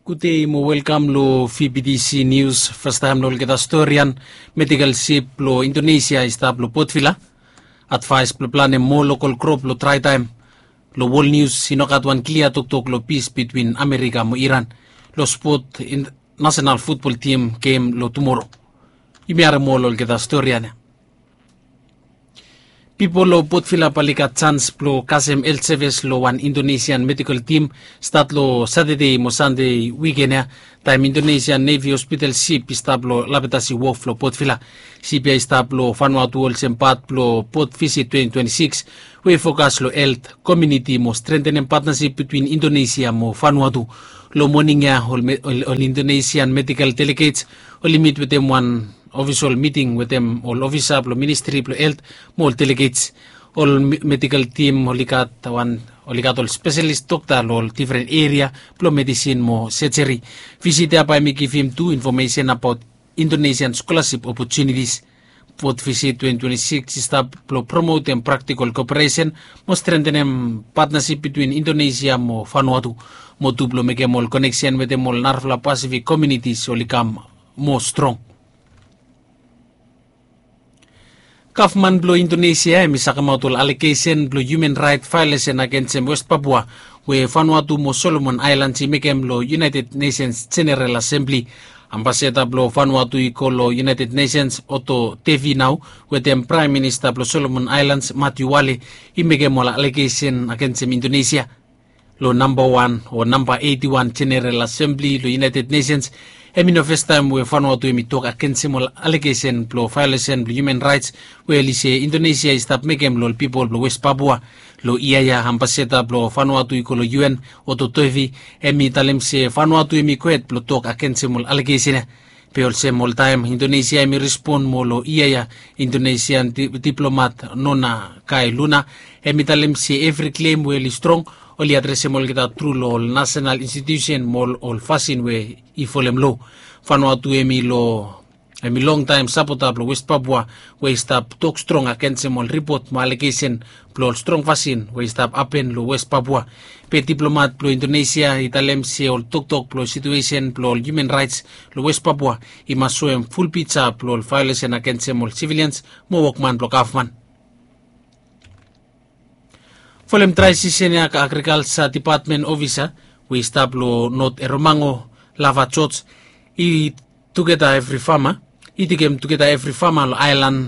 Good day mo welcome lo FBDC News. First time lo kita storyan medical ship lo Indonesia istab lo Potvila. Advice lo plane mo local crop lo try time. Lo world news sinokatwan clear tok lo peace between America mo Iran. Lo sport in national football team game lo tomorrow. Imiare mo lo kita storyan. People lo Potvila palika chance plo Kasem Elseves lo one Indonesian medical team start lo Saturday mo Sunday weekend ya time Indonesian Navy Hospital ship istablo lapetasi wolf lo Potvila CPI istablo Vanuatu ol sempat plo Pot Visit 2026 we focus lo health community mo strengthen partnership between Indonesia mo Vanuatu lo morning ya ol Indonesian medical delegates ol meet with them one official meeting with them all officer plo ministry plo health mo delegates all medical team holikat all specialist doctor all different area plo medicine mo surgery visit apa mi give him two information about Indonesian scholarship opportunities. Pot Visit 2026 stop plo promote and practical cooperation mo strengthen partnership between Indonesia mo Vanuatu mo tuplo make all connection with them all Narfla Pacific communities olikam mo strong. Government blo Indonesia misakamatol allegation blo human right violation against West Papua we Vanuatu mo Solomon Islands mekem blo United Nations General Assembly ambassador blo Vanuatu ikolo United Nations Otto Tevi now with them Prime Minister blo Solomon Islands Matthew Wale mekem all allegation against Indonesia lo number 1 or number 81 General Assembly lo United Nations no first time we Vanuatu talk against allegation blo violation blo human rights we lise Indonesia stop making lo people blo West Papua lo iaya ambassador blo Vanuatu ikolo UN Otto Tevi talem se Vanuatu kwet blo talk against allegation pe also all time Indonesia respond mo lo iaya Indonesian diplomat Nona Kai Luna talem se every claim we strong oli address mol kita true law national institution mol all fasin we ifolem law Vanuatu lo long time supporter blo West Papua we stop talk strong against mol report mo allegation blo strong fasin we stop apen lo West Papua pe diplomat blo Indonesia italem se all talk blo situation blo human rights lo West Papua imasoem full picture blo violation against mol civilians mo workman blo government. Folem transition ya ka agriculture department officer we stablo North Eromango Lava Church I together every farmer lo island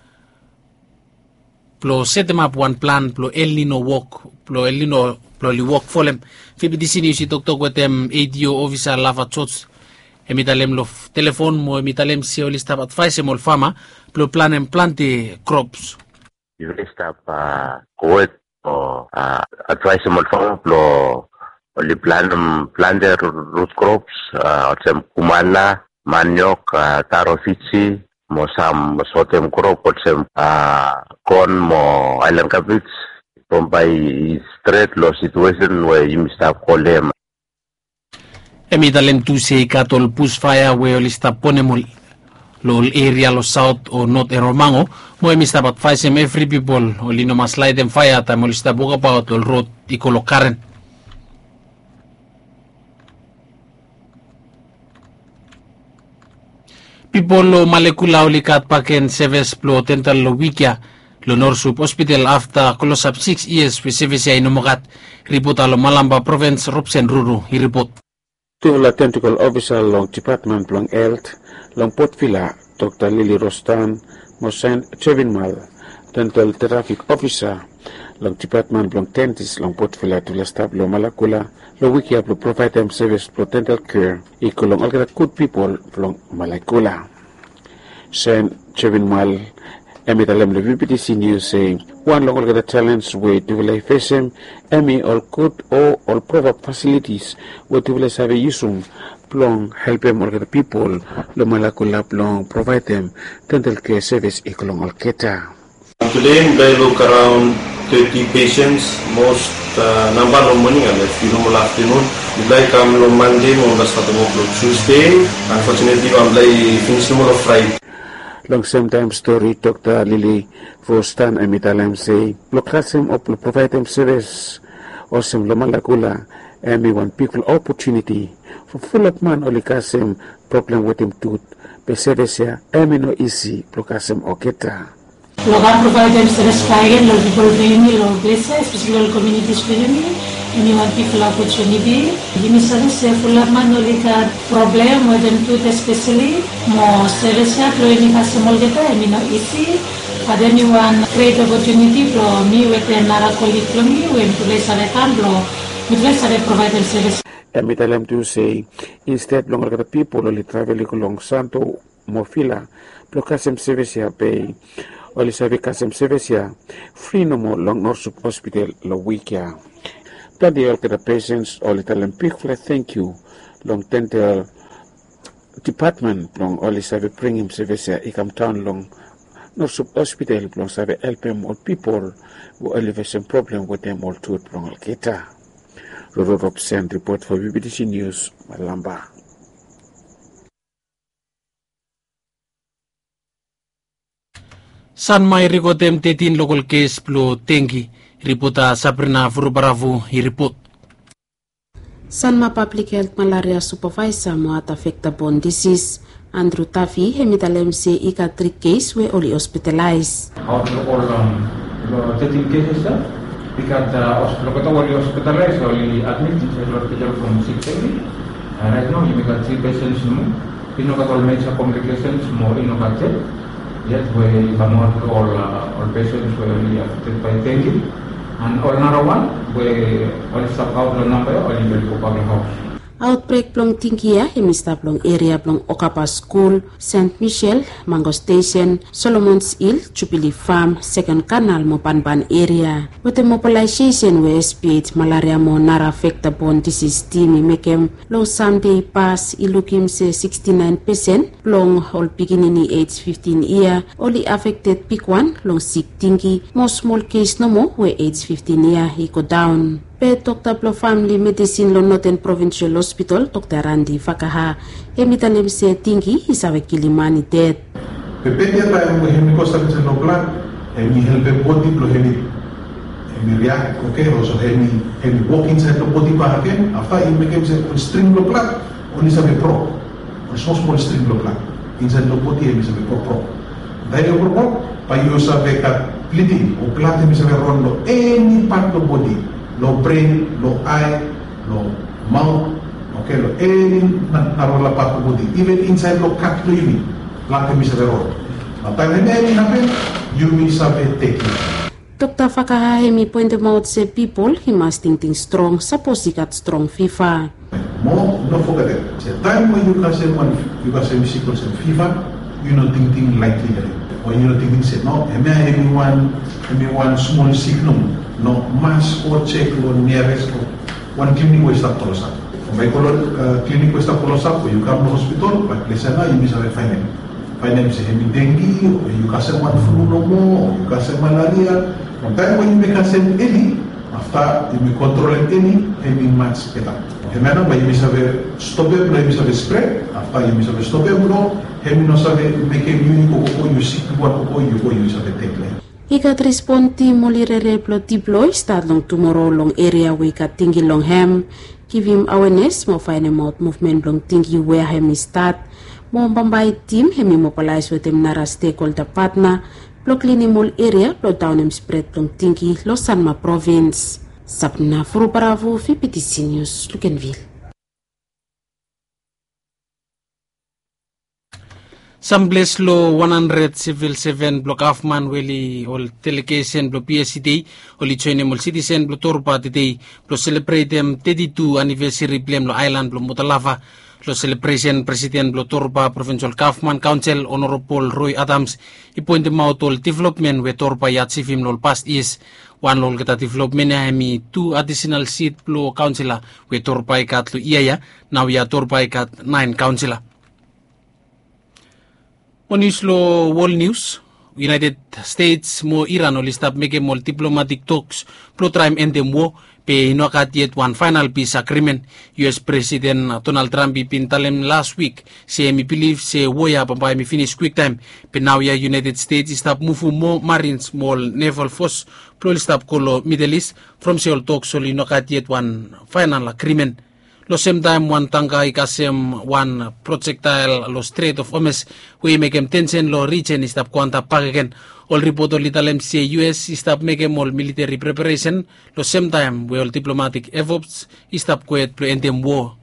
plo set them up one plan plo El Nino work plo li work folem FBDC news tok with them ADO officer Lava Church emitalem lo telephone mo emitalem si oli stab advice mo farmer plo plan and plant crops you stop advice mo farmer plo oli plant root crops otsem kumala maniok taro fichi mo sam sotem crop otsem corn mo island cabbage pompay straight lo situation where you stop kolem emitalem tu se katol push fire we oli stop ponemol lo area lo south or North Eromango mo stop advice every people oli no mas light and fire time oli stop boga about all road ikolo current people lo malekula olikat paken service plo tental lo wikia lo Norsup Hospital after close up 6 years with service ay numakat report alo Malamba Province Robsen Ruru he report to la technical officer long department long health long Potvila Dr. Lily Rostan Mosen Chevinmal dental traffic officer long department long dentist long Potvila to la staff lo malakula lo wiki up lo provide them service pro dental care ikolong all good people long malakula Sen Chevinmal emitalem le VPTC news saying one long all challenge way to will face him all good or all proper facilities what to will have usum plong help them all the people lo malakula plong provide them dental care service ikolong all keta. Today I look around 30 patients most number of morning and a few more afternoon like I'm on Monday on the start of Tuesday unfortunately I'm like finish more of Friday long same time story Dr. Lily Rostan emitalem say lo kasem op lo provide them service osem lo malakula Emi one people opportunity for full up man oli kasem problem with him tooth. Besedesia emi no easy blokasem oketa. Local providers respect local people training local places, especially communities training. Anyone people opportunity. Ini saya full up man oli ka problem with them tooth especially. Mo sedesia lo ini kasem oketa emi no easy. Ada anyone create opportunity for me with the nara colleague for me when to sare tamblo. Because I provide service. And me tell them to say, instead, longer the people only traveling along Santo Mofila, Blocasem service here pay, only Savicasem service here, free no more long Norsup Hospital, Lowikia. But the the patients, only tell them, Pickfly, thank you, long dental department, long only Savi bring him service here, Icam town long Norsup Hospital, long Savi help him all people who elevate some problem with them all to it, long Alketa. Roro Robson report for BBC News, Malamba. San mai rigotem 13 local case plo tengi ripota Sabrina Furubaravu i report. Sanma Public Health Malaria Supervisor mo at affectable disease Andrew Tafi hemitalem se ika 3 case we only hospitalized. Out of all 13 cases, sir? Because the hospital only hospitalized, only admitted to the hospital from 6 days. Right now, you got 3 patients more. You know, got all major complications more in the yet we cannot all patients were only affected by dengue. And all another one, we only stop out the number, only will go back in house. Outbreak plong Tinkia, hemista plong area plong Okapa School, St. Michel, Mango Station, Solomon's Hill, Jubilee Farm, Second Canal, Mopanban area. With the mobilization we expect malaria mo nara affectable disease team mekem low Sunday pass ilukim se 69% plong all beginning age 15 year, only affected pick one long sick Tinki, more small case no more we age 15 year he go down. Pe Dr. Plo Family Medicine lo Northern Provincial Hospital, Dr. Randy Fakaha, hemitalem se Tingi, isawe Kilimani dead. Pepetia tayo mo hemi ko sa no plan, hemi help body plo hemi react okay, also hemi walk inside the body pa again, after he became se string lo plan, oni sabe pro, a small string lo plan, inside the body hemi sabe pro. Dahil pro, pa yo sabe ka pliti, o plan hemi sabe rondo any part of body. Lo brain, lo eye, lo mouth, okay, lo any narola part of body, even inside lo cut lo yumi, lahat bisa beror. Matang ini happen, yumi sabe take it. Dr. Fakaha hemi point out say people he must think strong, suppose he got strong fever. More, don't forget it. The time when you can say sick or fever, you know think lightly. When you know think say no, anyone small sick no mass or check or nearest or one clinic questa colosa. Vai clinic questa colosa, you come to hospital, but listen now you miss a find say hemi dengue, or you can say one flu no more, or you can say malaria. From time when you make a send any, after you may control any match better. Hemana ba you miss a stop it, you miss a spread, after you miss a stop it, hemi no sabe make a unique or you sick one or you go use a take. Ikat responti molirere plot deploy start long tomorrow long area we kat tingi long hem give him awareness mo find him out movement long tingi where him start mo bambay team hemi mobilize with him nara stakeholder partner block linimol area plot down him spread long tingi lo Sanma province. Sabrina Furubaravu PPTC News Lukenville. Sambles lo 100 civil 7 block Afman weli ol delegation blo PSCD oli join mol citizen blo torpa today blo celebrate them 32 anniversary blem lo island blo Mutalava lo celebration president blo torpa provincial Kaufman council honorable Roy Adams ipoint out all development we torpa yat sifim lo past is one lol kita development hemi 2 additional seat blo councilor we torpa ikat lo iya now ya torpa ikat 9 councilor. On Islo World News, United States mo Iran oli stop make more diplomatic talks pro try end them war pe inokatiet one final peace agreement. US President Donald Trump pintalem last week say me believe say woya pampai me finish quick time. Pe now ya United States stop move more marines more naval force plol stop kolo Middle East from Seoul talk so inokatiet one final agreement. Lo same time one tangka ikasem one projectile lo Strait of Hormuz we make em tension lo region stop kwanta pagagen. All report all italem say US stop make all military preparation. Lo same time we all diplomatic efforts stop quiet to end them war.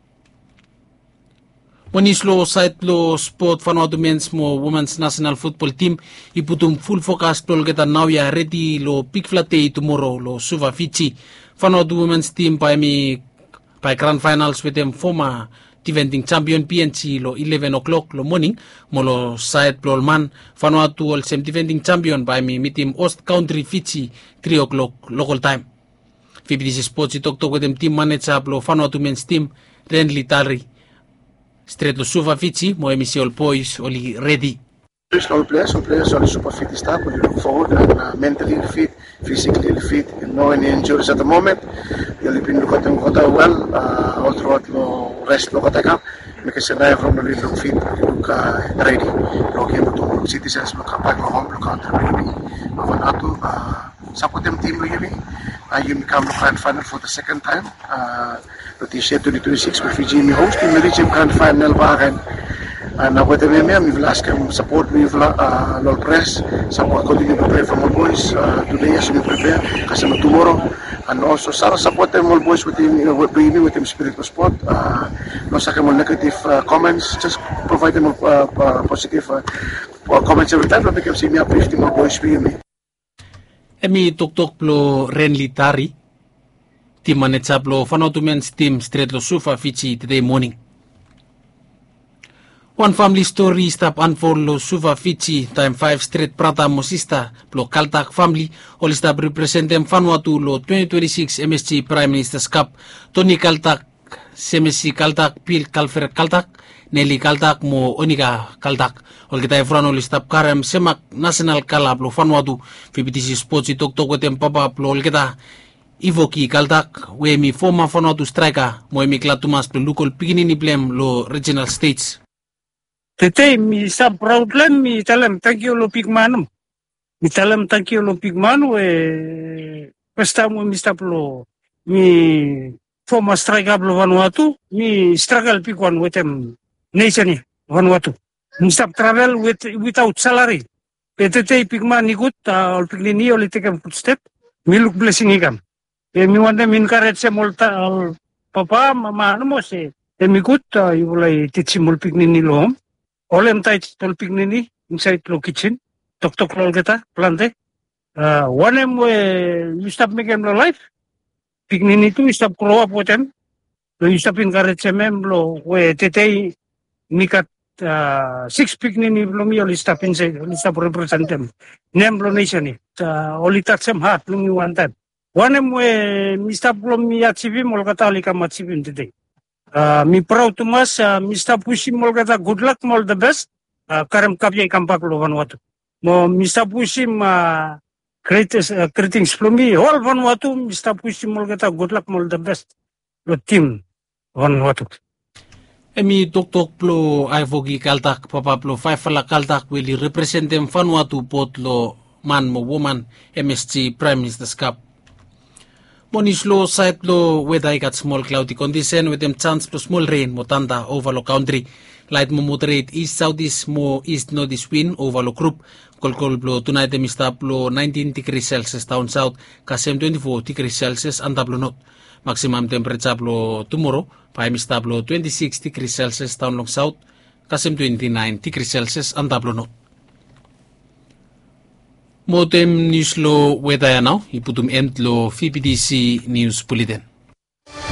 Monis lo site lo sport Vanuatu men's mo women's national football team iputum full focus tol kita now ya ready lo pick flate tomorrow lo Suva Fiji. Vanuatu women's team by grand finals with them former defending champion PNC lo 11 o'clock lo morning molo side plolman Vanuatu all same defending champion by me meet him Host Country Fiji 3 o'clock local time. FBDC Sports talk with them team manager lo Vanuatu men's team Renly Tari straight lo Suva Fiji mo emisi all boys oli ready. All players are super fit staff. We look forward and mentally fit, physically fit, and no any injuries at the moment. You'll be looking well all throughout the rest of the time. Make us arrive from the look fit, look ready. Look to citizens, look back home, look country, Vanuatu. Support them team really. You become the grand final for the second time. But this year 2026 with Fiji host in the region grand final bagan. Na with them we've asked them support with Lord Press, support continue to pray for all boys today as we prepare because tomorrow, and also support them all boys with them spirit of sport. No second negative comments, just provide them positive comments every time. But they can see me uplifting all boys with me. Emi tok plo Renly Tari team manager plo Vanuatu men's team straight lo Suva Fiji today morning. One family story stop unfold lo Suva Fiji time 5 straight prata mosista plo Kaltak family all stop represent them Vanuatu lo 2026 MSG Prime Minister's Cup. Tony Kaltak, Semesi Kaltak, Pil Kalfer Kaltak, Nelly Kaltak mo Onika Kaltak. All kita efran all stop karem semak national kala plo Vanuatu. FBDC Sports tok with them papa plo all kita Ivoki Kaltak we mi former Vanuatu striker mo mi klatumas plo local piginini blem lo regional states. Today, mi sa proudland mi talam thank you lo pigmanum. Mi talam thank you lo pigmanu questa mo mi sta plo mi former striker plo Vanuatu mi struggle pigwan with them nation Vanuatu. Mi stop travel without salary. Today pigman ikut all pignini all take a footstep. Mi look blessing ikam. Mi want them encourage them all papa mama ano mo se. Mi ikut you will teach him all pignini lo home. All em tight tol pignini inside lo kitchen. Tok lol kita plante. One em you stop making lo life. Pignini tu stop grow up with them. You stop encourage them lo we tete mikat 6 pignini lo mi all stop inside. All stop represent them. Name lo nation ni. All touch them heart lo mi one time. One em mi stop lo mi achieve mo kata likam achieve today. Mi proud to mas Mr. Pushim mol kata good luck mol the best karem kapye kampak lo Vanuatu mo Mr. Pushim greetings from me all Vanuatu Mr. Pushim mol kata good luck mol the best lo team Vanuatu. Emi tok plo Ivoki Kaltak papa plo Faifala Kaltak will represent them Vanuatu pot lo man mo woman MSG Prime Minister's Cup. Monis lo side lo weather I got small cloudy condition with them chance to small rain motanda over lo country. Light mo moderate east southeast mo east northeast wind over lo group. Kolkol blo tonight them stop lo 19 degrees Celsius down south kasem 24 degrees Celsius andablo north. Maximum temperature blo tomorrow by stop lo 26 degrees Celsius down long south kasem 29 degrees Celsius andablo north. Motem news lo weather now iputum end lo FBDC News Bulletin.